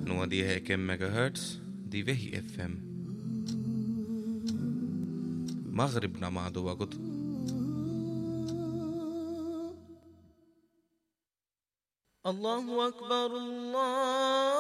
91 MHz دي وهي FM مغربنا مع وقت الله أكبر الله